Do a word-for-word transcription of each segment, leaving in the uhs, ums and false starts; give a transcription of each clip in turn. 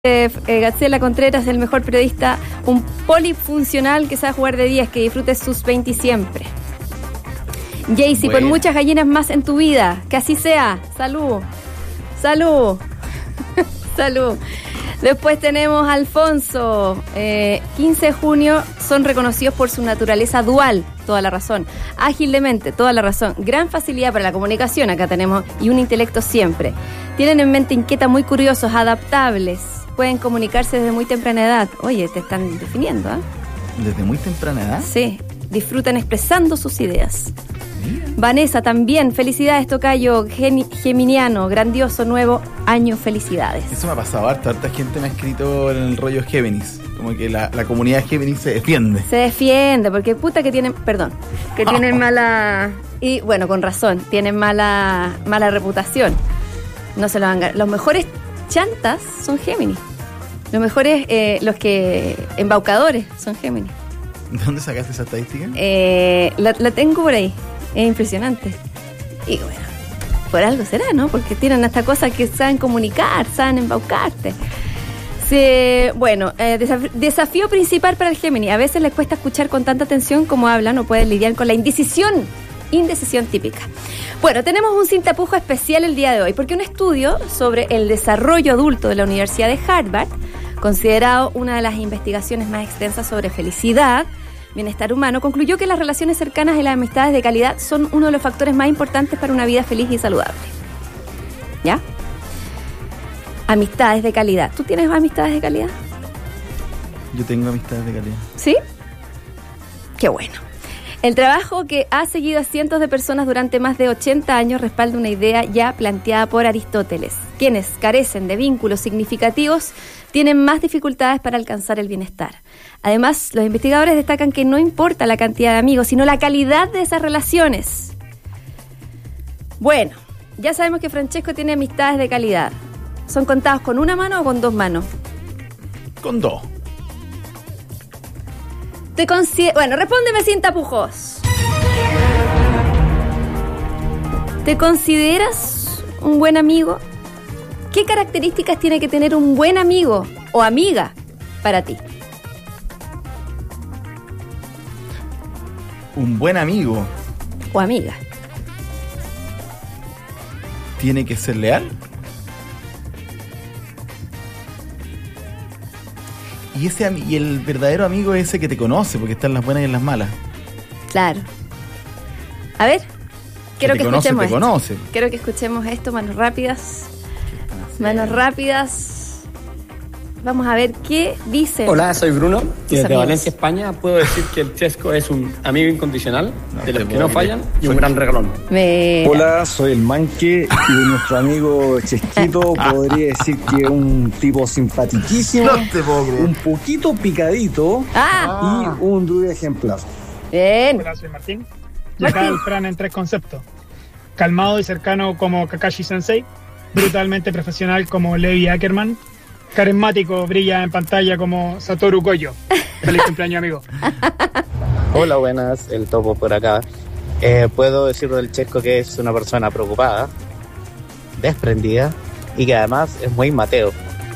Eh, Graciela Contreras, el mejor periodista, un polifuncional que sabe jugar de diez, que disfrute sus veinte siempre. Jaycee, bueno. Por muchas gallinas más en tu vida, que así sea. Salud, salud, salud. Después tenemos a Alfonso, eh, quince de junio, son reconocidos por su naturaleza dual, toda la razón, ágil de mente, toda la razón, gran facilidad para la comunicación, acá tenemos, y un intelecto siempre. Tienen en mente inquieta, muy curiosos, adaptables, pueden comunicarse desde muy temprana edad. Oye, te están definiendo, ¿ah? ¿eh? ¿Desde muy temprana edad? Sí, disfrutan expresando sus ideas. Bien. Vanessa también, felicidades tocayo, Geni- geminiano, grandioso nuevo año, felicidades. Eso me ha pasado harto, harta gente me ha escrito en el rollo Géminis, como que la, la comunidad Géminis se defiende. Se defiende, porque puta que tienen, perdón, que tienen mala, y bueno, con razón, tienen mala, mala reputación. No se lo van a ganar. Los mejores chantas son Géminis. Los mejores, eh, los que embaucadores son Géminis. ¿De dónde sacaste esa estadística? Eh, la, la tengo por ahí. Es impresionante. Y bueno, por algo será, ¿no? Porque tienen hasta cosas que saben comunicar, saben embaucarte. Sí, bueno, eh, desaf- desafío principal para el Géminis. A veces les cuesta escuchar con tanta atención como hablan o pueden lidiar con la indecisión. Indecisión típica. Bueno, tenemos un sin tapujo especial el día de hoy, porque un estudio sobre el desarrollo adulto de la Universidad de Harvard, considerado una de las investigaciones más extensas sobre felicidad, bienestar humano, concluyó que las relaciones cercanas y las amistades de calidad son uno de los factores más importantes para una vida feliz y saludable. ¿Ya? Amistades de calidad. ¿Tú tienes amistades de calidad? Yo tengo amistades de calidad. ¿Sí? Qué bueno. El trabajo que ha seguido a cientos de personas durante más de ochenta años respalda una idea ya planteada por Aristóteles. Quienes carecen de vínculos significativos tienen más dificultades para alcanzar el bienestar. Además, los investigadores destacan que no importa la cantidad de amigos, sino la calidad de esas relaciones. Bueno, ya sabemos que Francesco tiene amistades de calidad. ¿Son contados con una mano o con dos manos? Con dos. Te consider- bueno, respóndeme sin tapujos. ¿Te consideras un buen amigo? ¿Qué características tiene que tener un buen amigo o amiga para ti? Un buen amigo. O amiga. ¿Tiene que ser leal? Y ese y el verdadero amigo es ese que te conoce, porque está en las buenas y en las malas. Claro. A ver, quiero que, que conoce, escuchemos te esto. Conoce. Quiero que escuchemos esto, manos rápidas. Manos rápidas. Vamos a ver qué dice. Hola, soy Bruno, y desde amigos. Valencia, España. Puedo decir que el Chesco es un amigo incondicional, No, de los te que puedo no creer. fallan, y un gran regalón. Me... Hola, soy el Manque y nuestro amigo Chesquito podría decir que es un tipo simpaticísimo, No te puedo creer. un poquito picadito Ah, y un druida ejemplar. bien. Hola, soy Martín. Y acá el Fran en tres conceptos. Calmado y cercano como Kakashi Sensei, brutalmente profesional como Levi Ackerman, carismático, brilla en pantalla como Satoru Gojo. Feliz cumpleaños, amigo. Hola, buenas, el Topo por acá. Eh, puedo decir del Chesco que es una persona preocupada, desprendida y que además es muy Mateo.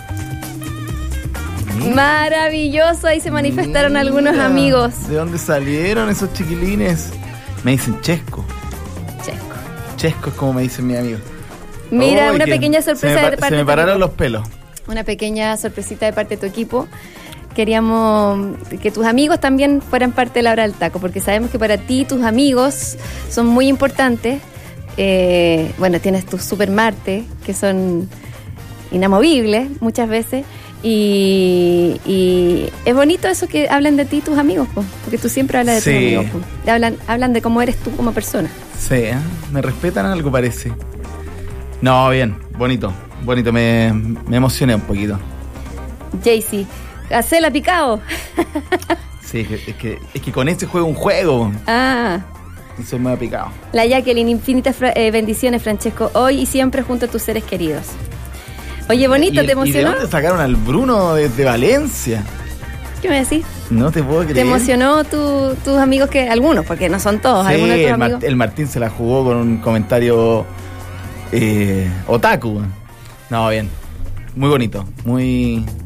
Maravilloso, ahí se manifestaron Mira, algunos amigos. ¿De dónde salieron esos chiquilines? Me dicen Chesco. Chesco. Chesco es como me dicen mis amigos. Mira, Oh, una que pequeña se sorpresa me, de pa- parte Se me de tu pararon equipo. los pelos. Una pequeña sorpresita de parte de tu equipo. Queríamos que tus amigos también fueran parte de la hora del taco, porque sabemos que para ti tus amigos son muy importantes. Eh, bueno, tienes tus Super Marte, que son inamovibles muchas veces. Y, y es bonito eso que hablan de ti tus amigos, po, porque tú siempre hablas de Sí. tus amigos. Po. Te hablan, hablan de cómo eres tú como persona. Sí, ¿eh? Me respetan algo parece. No, bien, bonito, bonito, me, me emocioné un poquito. Jaycee, Gacela picado. Sí, es que, es que, es que con este juego un juego. Ah, Y soy muy picado. la Jacqueline, infinitas fra- eh, bendiciones, Francesco, hoy y siempre junto a tus seres queridos. Oye, bonito, ¿Y, ¿te ¿Y de emocionó? dónde sacaron al Bruno desde Valencia? ¿Qué me decís? No te puedo creer. ¿Te emocionó tu, tus amigos que algunos, porque no son todos, Sí, algunos de tus el, Mar- amigos? el Martín se la jugó con un comentario eh, otaku. No, bien. muy bonito, muy